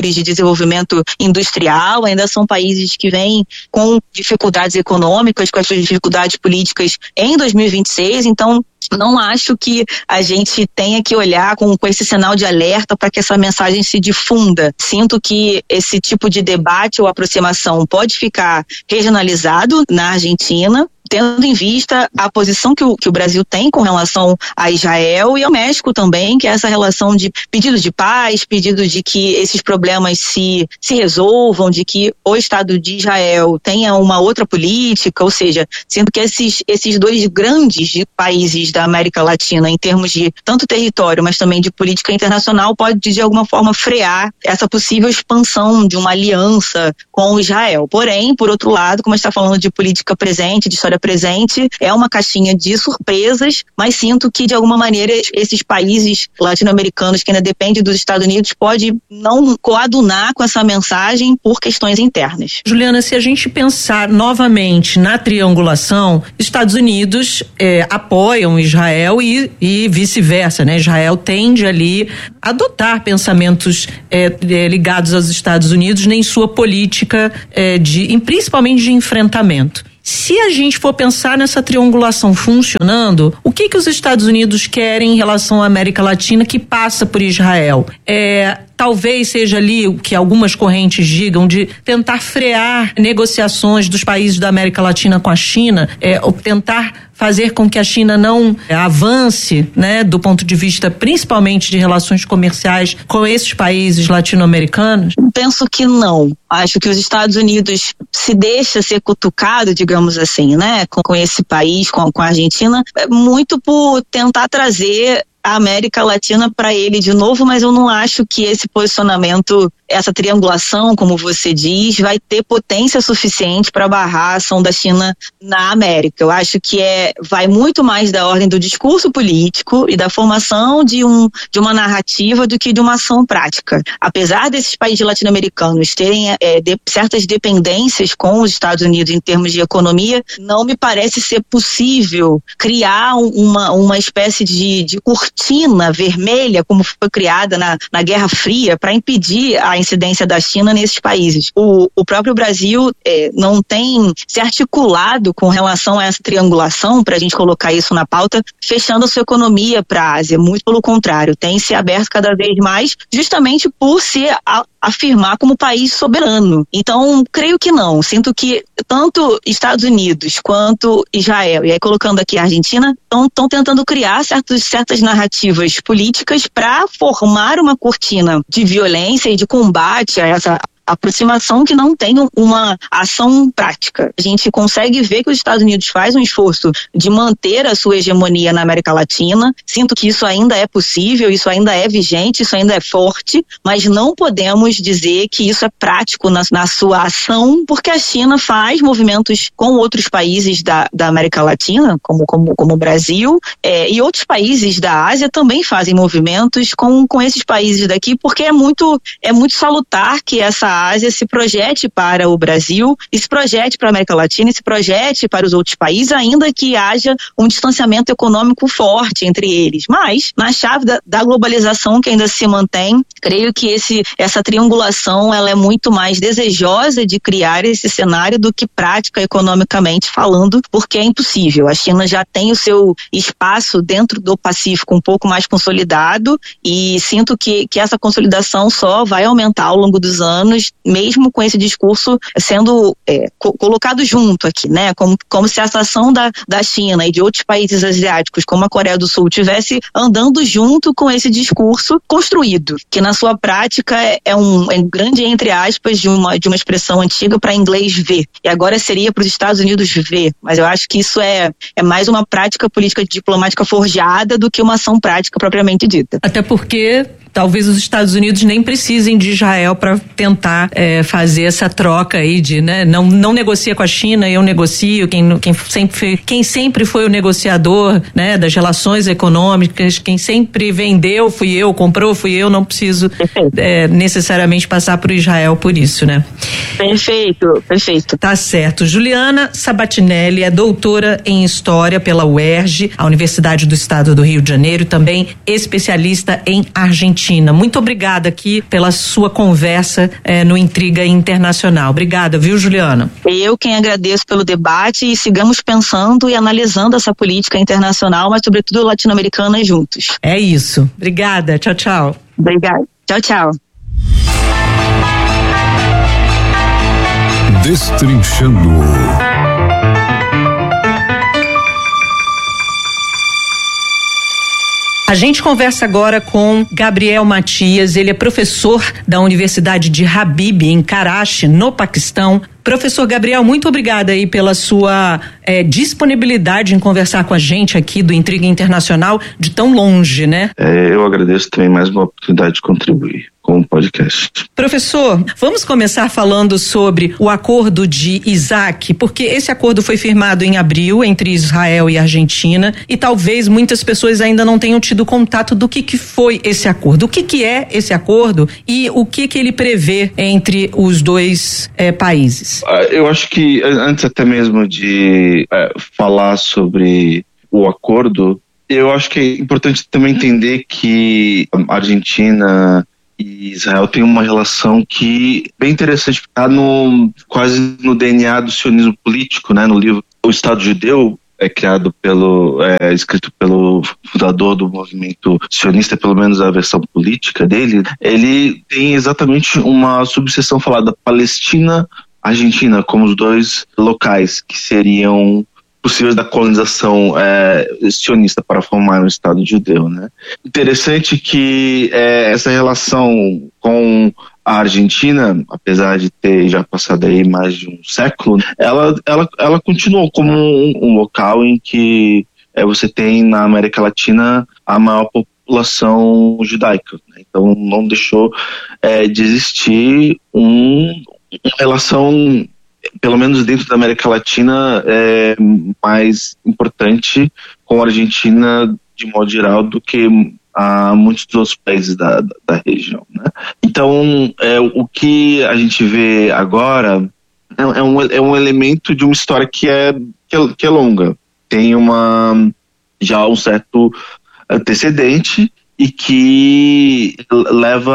indicadores de desenvolvimento industrial, ainda são países que vêm com dificuldades econômicas, com as suas dificuldades políticas em dois mil e vinte e seis, então não acho que a gente tenha que olhar com, com esse sinal de alerta para que essa mensagem se difunda. Sinto que esse tipo de debate ou aproximação pode ficar regionalizado na Argentina, tendo em vista a posição que o, que o Brasil tem com relação a Israel e ao México também, que é essa relação de pedido de paz, pedido de que esses problemas se, se resolvam, de que o Estado de Israel tenha uma outra política, ou seja, sendo que esses, esses dois grandes países da América Latina, em termos de tanto território, mas também de política internacional, pode de alguma forma frear essa possível expansão de uma aliança com Israel. Porém, por outro lado, como a gente está falando de política presente, de história presente, é uma caixinha de surpresas, mas sinto que de alguma maneira esses países latino-americanos que ainda dependem dos Estados Unidos pode não coadunar com essa mensagem por questões internas. Juliana, se a gente pensar novamente na triangulação, Estados Unidos é, apoiam Israel e, e vice-versa, né? Israel tende ali a adotar pensamentos é, é, ligados aos Estados Unidos em sua política é, de, principalmente de enfrentamento. Se a gente for pensar nessa triangulação funcionando, o que que os Estados Unidos querem em relação à América Latina que passa por Israel? É, talvez seja ali o que algumas correntes digam de tentar frear negociações dos países da América Latina com a China, é, ou tentar fazer com que a China não é, avance, né, do ponto de vista principalmente de relações comerciais com esses países latino-americanos? Penso que não. Acho que os Estados Unidos se deixa ser cutucado, digamos assim, né, com, com esse país, com, com a Argentina, muito por tentar trazer a América Latina para ele de novo, mas eu não acho que esse posicionamento, essa triangulação, como você diz, vai ter potência suficiente para barrar a ação da China na América. Eu acho que é, vai muito mais da ordem do discurso político e da formação de, um, de uma narrativa do que de uma ação prática. Apesar desses países latino-americanos terem é, de, certas dependências com os Estados Unidos em termos de economia, não me parece ser possível criar uma, uma espécie de, de cortina vermelha, como foi criada na, na Guerra Fria, para impedir a incidência da China nesses países. O, o próprio Brasil é, não tem se articulado com relação a essa triangulação, para a gente colocar isso na pauta, fechando a sua economia para a Ásia. Muito pelo contrário, tem se aberto cada vez mais, justamente por se a, afirmar como país soberano. Então, creio que não. Sinto que tanto Estados Unidos quanto Israel, e aí colocando aqui a Argentina, estão tentando criar certos, certas narrativas políticas para formar uma cortina de violência e de combate a essa aproximação que não tem uma ação prática. A gente consegue ver que os Estados Unidos faz um esforço de manter a sua hegemonia na América Latina. Sinto que isso ainda é possível, isso ainda é vigente, isso ainda é forte, mas não podemos dizer que isso é prático na, na sua ação, porque a China faz movimentos com outros países da, da América Latina, como, como, como o Brasil, é, e outros países da Ásia também fazem movimentos com, com esses países daqui, porque é muito, é muito salutar que essa Ásia se projete para o Brasil, e se projete para a América Latina, e se projete para os outros países, ainda que haja um distanciamento econômico forte entre eles. Mas, na chave da, da globalização que ainda se mantém, creio que esse, essa triangulação ela é muito mais desejosa de criar esse cenário do que prática economicamente falando, porque é impossível. A China já tem o seu espaço dentro do Pacífico um pouco mais consolidado, e sinto que, que essa consolidação só vai aumentar ao longo dos anos, mesmo com esse discurso sendo é, co- colocado junto aqui, né? Como, como se essa ação da, da China e de outros países asiáticos, como a Coreia do Sul, tivesse andando junto com esse discurso construído, que na sua prática é, é um é grande, entre aspas, de uma, de uma expressão antiga para inglês ver, e agora seria para os Estados Unidos ver, mas eu acho que isso é, é mais uma prática política diplomática forjada do que uma ação prática propriamente dita. Até porque talvez os Estados Unidos nem precisem de Israel para tentar é, fazer essa troca aí de, né, não, não negocia com a China, eu negocio, quem, quem, sempre, quem sempre foi o negociador, né, das relações econômicas, quem sempre vendeu fui eu, comprou fui eu, não preciso preciso é, necessariamente passar por Israel por isso, né? Perfeito, perfeito. Tá certo. Juliana Sabatinelli é doutora em História pela U E R J, a Universidade do Estado do Rio de Janeiro, também especialista em Argentina. Muito obrigada aqui pela sua conversa é, no Intriga Internacional. Obrigada, viu, Juliana? Eu quem agradeço pelo debate e sigamos pensando e analisando essa política internacional, mas sobretudo latino-americana juntos. É isso. Obrigada. Tchau, tchau. Obrigada. Tchau, tchau. Destrinchando. A gente conversa agora com Gabriel Matias, ele é professor da Universidade de Habib, em Karachi, no Paquistão. Professor Gabriel, muito obrigada aí pela sua é, disponibilidade em conversar com a gente aqui do Intriga Internacional de tão longe, né? É, eu agradeço também mais uma oportunidade de contribuir com o podcast. Professor, vamos começar falando sobre o acordo de Isaac, porque esse acordo foi firmado em abril entre Israel e Argentina e talvez muitas pessoas ainda não tenham tido contato do que, que foi esse acordo. O que, que é esse acordo e o que, que ele prevê entre os dois é, países? Eu acho que antes até mesmo de é, falar sobre o acordo, eu acho que é importante também entender que a Argentina e Israel tem uma relação que é bem interessante, está no, quase no D N A do sionismo político, né? No livro O Estado Judeu, é criado pelo, é, escrito pelo fundador do movimento sionista, pelo menos a versão política dele, ele tem exatamente uma subseção falada Palestina Argentina como os dois locais que seriam possíveis da colonização é, sionista para formar um Estado judeu, né? Interessante que é, essa relação com a Argentina, apesar de ter já passado aí mais de um século, ela, ela, ela continuou como um, um local em que é, você tem na América Latina a maior população judaica, né? Então não deixou é, de existir um uma relação, pelo menos dentro da América Latina, é mais importante com a Argentina de modo geral do que a muitos dos outros países da, da, da região, né? Então, é, o que a gente vê agora é, é, um, é um elemento de uma história que é, que é, que é longa. Tem uma, já um certo antecedente e que leva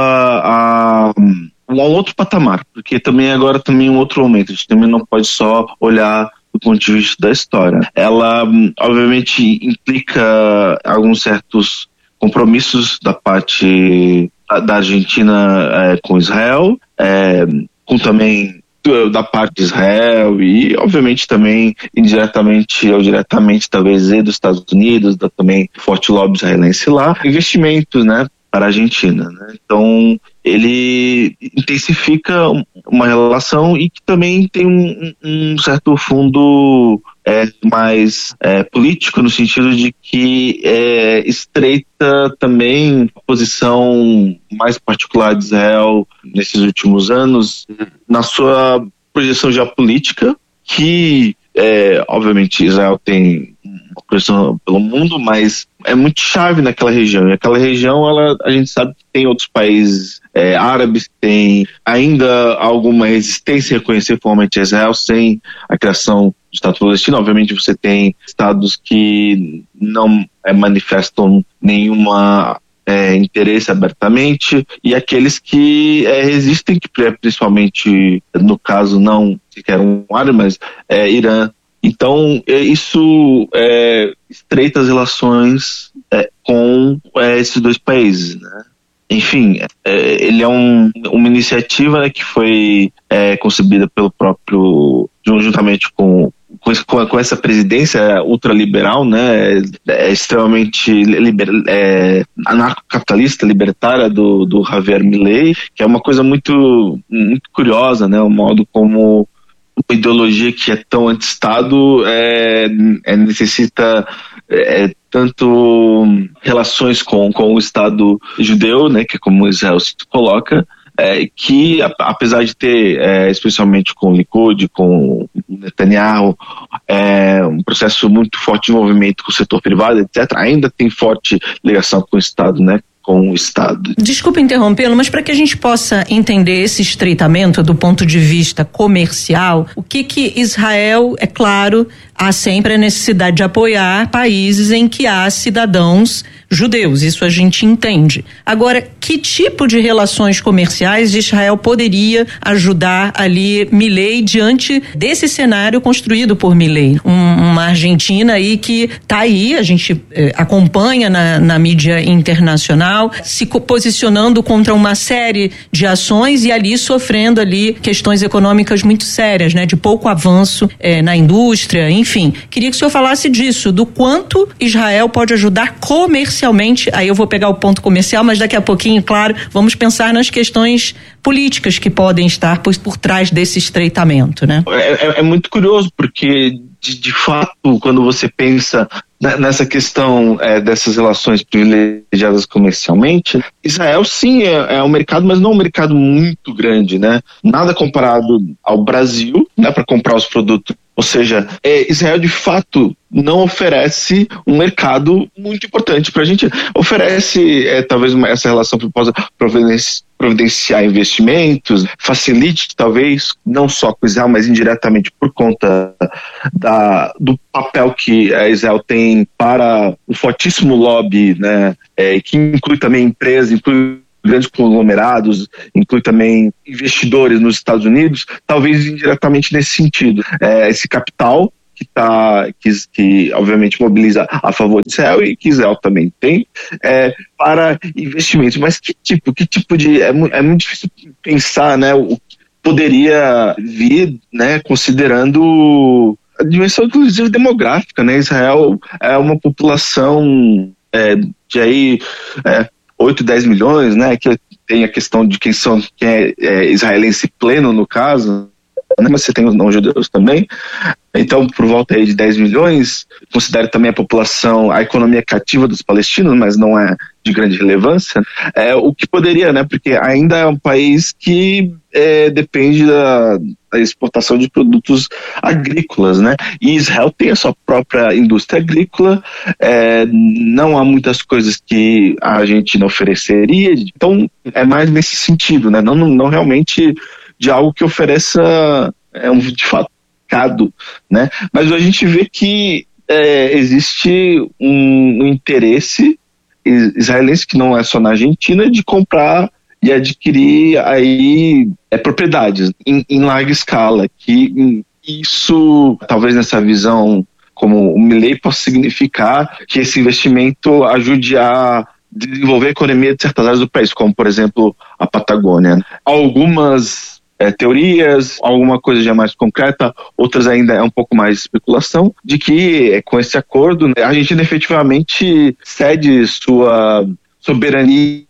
a um outro patamar, porque também agora também um outro momento, a gente também não pode só olhar do ponto de vista da história. Ela, obviamente, implica alguns certos compromissos da parte da Argentina é, com Israel, é, com também da parte de Israel e, obviamente, também indiretamente ou diretamente, talvez, dos Estados Unidos, da também forte lobby israelense lá, investimentos, né, para a Argentina, né? Então ele intensifica uma relação e que também tem um, um certo fundo é, mais é, político, no sentido de que é, estreita também a posição mais particular de Israel nesses últimos anos na sua projeção geopolítica, que é, obviamente Israel tem uma projeção pelo mundo, mas é muito chave naquela região. E aquela região, ela, a gente sabe que tem outros países é, árabes, tem ainda alguma resistência a reconhecer formalmente Israel sem a criação do Estado palestino. Obviamente você tem estados que não é, manifestam nenhuma é, interesse abertamente, e aqueles que é, resistem, que principalmente, no caso, não sequer um árabe, mas é, Irã. Então, isso é, estreita as relações é, com é, esses dois países, né? Enfim, é, ele é um, uma iniciativa, né, que foi é, concebida pelo próprio, juntamente com, com, com essa presidência ultraliberal, né, é, extremamente liber, é, anarcocapitalista, libertária do, do Javier Milei, que é uma coisa muito, muito curiosa, né, o modo como uma ideologia que é tão anti-Estado é, é, necessita é, tanto relações com, com o Estado judeu, né, que é como Israel se coloca, é, que apesar de ter, é, especialmente com o Likud, com Netanyahu, é, um processo muito forte de envolvimento com o setor privado, etcétera, ainda tem forte ligação com o Estado, né, com o Estado. Desculpa interrompê-lo, mas para que a gente possa entender esse estreitamento do ponto de vista comercial, o que que Israel, é claro, há sempre a necessidade de apoiar países em que há cidadãos judeus, isso a gente entende. Agora, que tipo de relações comerciais Israel poderia ajudar ali Milei diante desse cenário construído por Milei? Um, uma Argentina aí que tá aí, a gente eh, acompanha na, na mídia internacional, se posicionando contra uma série de ações e ali sofrendo ali questões econômicas muito sérias, né? De pouco avanço eh, na indústria, enfim. Queria que o senhor falasse disso, do quanto Israel pode ajudar comercialmente. Aí eu vou pegar o ponto comercial, mas daqui a pouquinho, claro, vamos pensar nas questões políticas que podem estar por, por trás desse estreitamento, né? É, é, é muito curioso, porque de, de fato, quando você pensa nessa questão é, dessas relações privilegiadas comercialmente, Israel sim é, é um mercado, mas não um mercado muito grande, né? Nada comparado ao Brasil, né, para comprar os produtos. Ou seja, é, Israel de fato não oferece um mercado muito importante para a gente. Oferece é, talvez uma, essa relação que possa providenciar investimentos, facilite talvez, não só com Israel, mas indiretamente por conta da, do papel que a Israel tem para o fortíssimo lobby, né, é, que inclui também empresas, inclui grandes conglomerados, inclui também investidores nos Estados Unidos, talvez indiretamente nesse sentido. É, esse capital que, tá, que, que obviamente mobiliza a favor de Israel e que Israel também tem, é, para investimentos. Mas que tipo, que tipo de... É, é muito difícil pensar, né, o que poderia vir, né, considerando a dimensão inclusive demográfica, né? Israel é uma população é, de aí... É, oito, dez milhões, né, que tem a questão de quem são, quem é, é israelense pleno no caso, né, mas você tem os não-judeus também, então por volta aí de dez milhões, considere também a população, a economia cativa dos palestinos, mas não é de grande relevância, é o que poderia, né, porque ainda é um país que é, depende da, da exportação de produtos agrícolas, né, e Israel tem a sua própria indústria agrícola, é, não há muitas coisas que a Argentina ofereceria, então é mais nesse sentido, né, não, não, não realmente de algo que ofereça é, um, de fato, mercado, né, mas a gente vê que é, existe um, um interesse israelense, que não é só na Argentina, de comprar e adquirir aí é, propriedades em, em larga escala, que isso, talvez nessa visão como o Milei, possa significar que esse investimento ajude a desenvolver a economia de certas áreas do país, como por exemplo a Patagônia. Algumas É, teorias, alguma coisa já mais concreta, outras ainda é um pouco mais especulação, de que é, com esse acordo, né, a Argentina efetivamente cede sua soberania,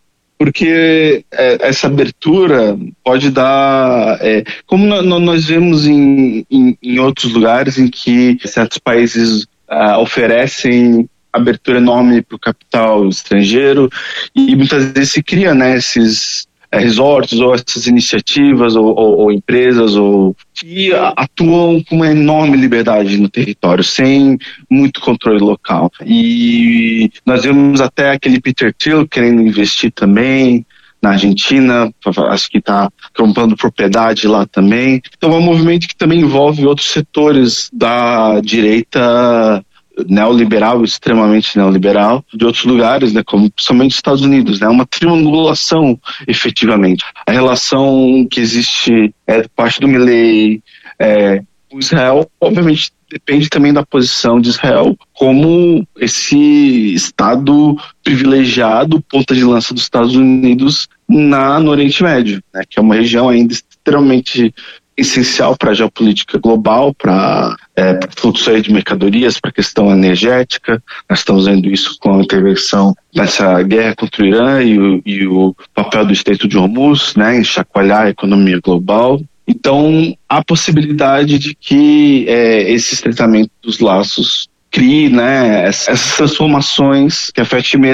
porque é, essa abertura pode dar, é, como no, nós vemos em, em, em outros lugares em que certos países uh, oferecem abertura enorme para o capital estrangeiro, e muitas vezes se cria, né, esses É, resorts ou essas iniciativas ou, ou, ou empresas ou, que atuam com uma enorme liberdade no território, sem muito controle local. E nós vemos até aquele Peter Thiel querendo investir também na Argentina, acho que está comprando propriedade lá também. Então é um movimento que também envolve outros setores da direita neoliberal, extremamente neoliberal, de outros lugares, né, como principalmente os Estados Unidos, né, uma triangulação, efetivamente. A relação que existe é, parte do Milei é, com Israel, obviamente, depende também da posição de Israel como esse Estado privilegiado, ponta de lança dos Estados Unidos na, no Oriente Médio, né, que é uma região ainda extremamente essencial para a geopolítica global, para é, fluxo de mercadorias, para a questão energética. Nós estamos vendo isso com a intervenção nessa guerra contra o Irã e o, e o papel do Estreito de Hormuz, né, em chacoalhar a economia global. Então, há possibilidade de que é, esse estreitamento dos laços crie, né, essas transformações que afetem mesmo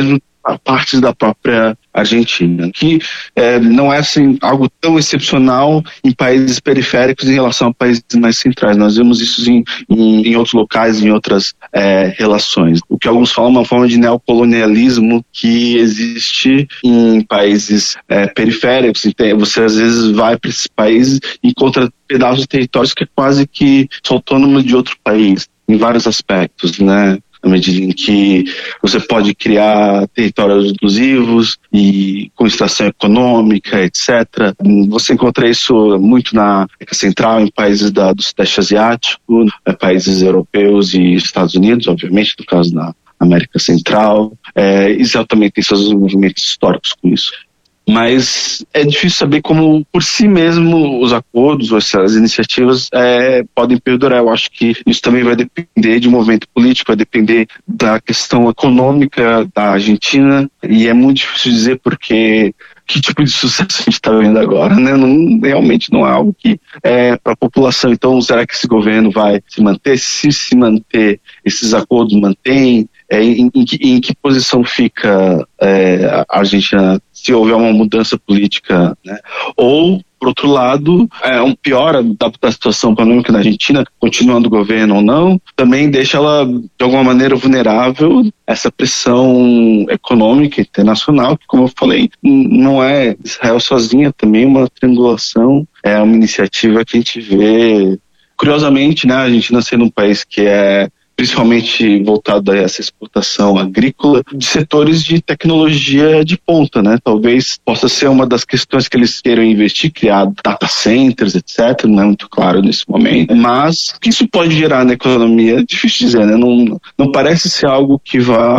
partes da própria Argentina, que é, não é assim, algo tão excepcional em países periféricos em relação a países mais centrais. Nós vemos isso em, em, em outros locais, em outras é, relações. O que alguns falam é uma forma de neocolonialismo que existe em países é, periféricos. Você às vezes vai para esses países e encontra pedaços de territórios que é quase que são autônomos de outro país, em vários aspectos, né? Na medida em que você pode criar territórios exclusivos e com extração econômica, etcétera. Você encontra isso muito na América Central, em países da, do Sudeste Asiático, é, países europeus e Estados Unidos, obviamente, no caso da América Central. É, Israel também tem seus movimentos históricos com isso. Mas é difícil saber como, por si mesmo, os acordos ou essas iniciativas é, podem perdurar. Eu acho que isso também vai depender de um movimento político, vai depender da questão econômica da Argentina, e é muito difícil dizer porque que tipo de sucesso a gente está vendo agora, né? Não, realmente não é algo que é para a população. Então, será que esse governo vai se manter? Se se manter, esses acordos mantêm? É, em, em, que, em que posição fica é, a Argentina se houver uma mudança política, né? Ou, por outro lado, é um pior da, da situação econômica na Argentina, continuando o governo ou não, também deixa ela, de alguma maneira, vulnerável a essa pressão econômica internacional, que, como eu falei, não é Israel sozinha, também uma triangulação, é uma iniciativa que a gente vê, curiosamente, né, a Argentina sendo um país que é principalmente voltado a essa exportação agrícola, de setores de tecnologia de ponta, né? Talvez possa ser uma das questões que eles queiram investir, criar data centers, etcétera. Não é muito claro nesse momento. Mas o que isso pode gerar na economia é difícil dizer, né? Não, não parece ser algo que vá